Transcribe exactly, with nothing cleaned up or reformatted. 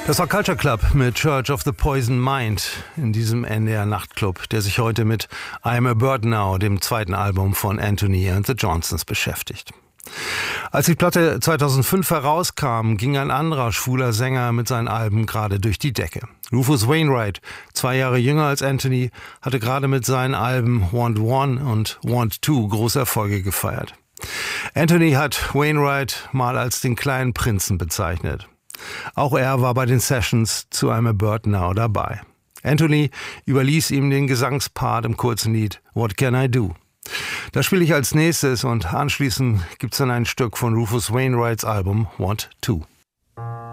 Das war Culture Club mit Church of the Poison Mind in diesem N D R-Nachtclub, der sich heute mit I'm a Bird Now, dem zweiten Album von Anthony and the Johnsons, beschäftigt. Als die Platte zweitausendfünf herauskam, ging ein anderer schwuler Sänger mit seinen Alben gerade durch die Decke. Rufus Wainwright, zwei Jahre jünger als Anthony, hatte gerade mit seinen Alben Want One und Want Two große Erfolge gefeiert. Anthony hat Wainwright mal als den kleinen Prinzen bezeichnet. Auch er war bei den Sessions zu I'm a Bird Now dabei. Anthony überließ ihm den Gesangspart im kurzen Lied What Can I Do? Das spiele ich als nächstes und anschließend gibt's dann ein Stück von Rufus Wainwrights Album Want Two.